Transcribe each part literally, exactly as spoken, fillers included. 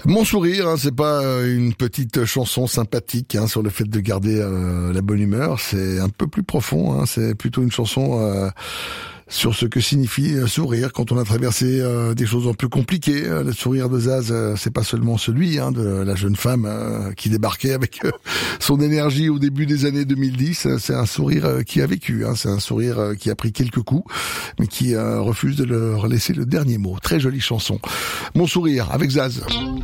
Mon sourire, hein, c'est pas une petite chanson sympathique hein, sur le fait de garder euh, la bonne humeur. C'est un peu plus profond. Hein, c'est plutôt une chanson euh, sur ce que signifie euh, sourire quand on a traversé euh, des choses un peu compliquées. Euh, le sourire de Zaz, euh, c'est pas seulement celui hein, de la jeune femme euh, qui débarquait avec euh, son énergie au début des années deux mille dix. C'est un sourire euh, qui a vécu. Hein, c'est un sourire euh, qui a pris quelques coups, mais qui euh, refuse de leur laisser le dernier mot. Très jolie chanson. Mon sourire avec Zaz.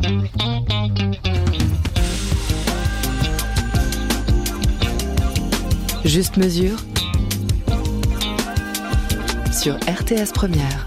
Juste mesure sur R T S Première.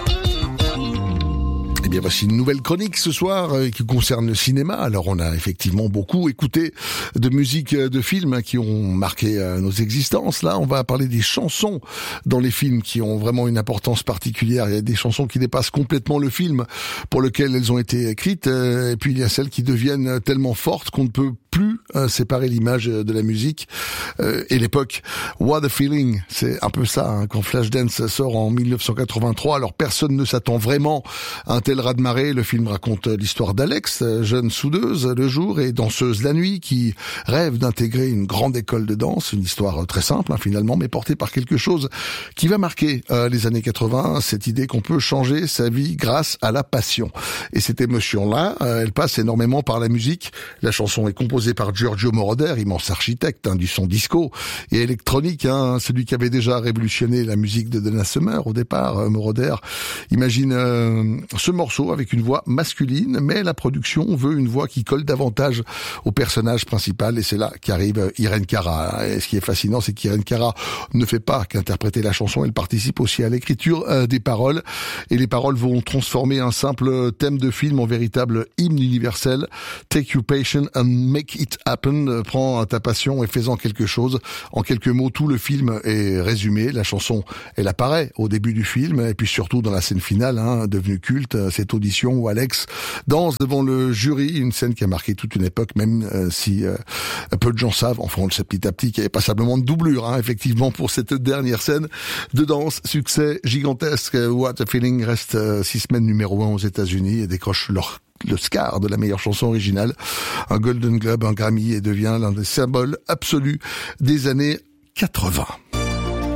Eh bien, voici une nouvelle chronique ce soir euh, qui concerne le cinéma. Alors, on a effectivement beaucoup écouté de musique euh, de films hein, qui ont marqué euh, nos existences. Là, on va parler des chansons dans les films qui ont vraiment une importance particulière. Il y a des chansons qui dépassent complètement le film pour lequel elles ont été écrites. Euh, et puis, il y a celles qui deviennent tellement fortes qu'on ne peut plus euh, séparer l'image de la musique euh, et l'époque. What a Feeling, c'est un peu ça. Hein, quand Flashdance sort en mille neuf cent quatre-vingt-trois, alors personne ne s'attend vraiment à un tel raz-de-marée. Le film raconte l'histoire d'Alex, jeune soudeuse le jour et danseuse la nuit, qui rêve d'intégrer une grande école de danse. Une histoire très simple hein, finalement, mais portée par quelque chose qui va marquer euh, les années quatre-vingts, cette idée qu'on peut changer sa vie grâce à la passion. Et cette émotion-là, euh, elle passe énormément par la musique. La chanson est composée par Giorgio Moroder, immense architecte hein, du son disco et électronique, hein, celui qui avait déjà révolutionné la musique de Donna Summer au départ. euh, Moroder imagine euh, ce morceau avec une voix masculine, mais la production veut une voix qui colle davantage au personnage principal, et c'est là qu'arrive Irene Cara. Et ce qui est fascinant, c'est qu'Irene Cara ne fait pas qu'interpréter la chanson, elle participe aussi à l'écriture euh, des paroles, et les paroles vont transformer un simple thème de film en véritable hymne universel. Take your passion and make it happen. Prends ta passion et fais-en quelque chose. En quelques mots, tout le film est résumé. La chanson, elle apparaît au début du film, et puis surtout dans la scène finale, hein, devenue culte, cette audition où Alex danse devant le jury, une scène qui a marqué toute une époque, même euh, si euh, peu de gens savent, enfin on le sait petit à petit, qu'il n'y avait passablement de doublure, hein, effectivement, pour cette dernière scène de danse. Succès gigantesque. What a Feeling reste euh, six semaines numéro un aux États-Unis et décroche leur le Scar de la meilleure chanson originale, un Golden Globe, un Grammy, et devient l'un des symboles absolus des années quatre-vingts.